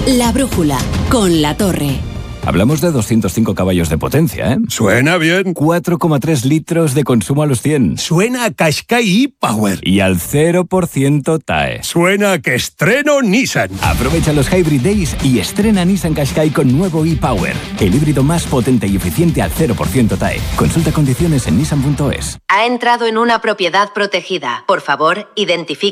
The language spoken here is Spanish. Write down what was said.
La Brújula, con La Torre. Hablamos de 205 caballos de potencia, ¿eh? Suena bien. 4,3 litros de consumo a los 100. Suena a Qashqai e-Power. Y al 0% TAE. Suena a que estreno Nissan. Aprovecha los Hybrid Days y estrena Nissan Qashqai con nuevo e-Power. El híbrido más potente y eficiente al 0% TAE. Consulta condiciones en nissan.es. Ha entrado en una propiedad protegida. Por favor, identifique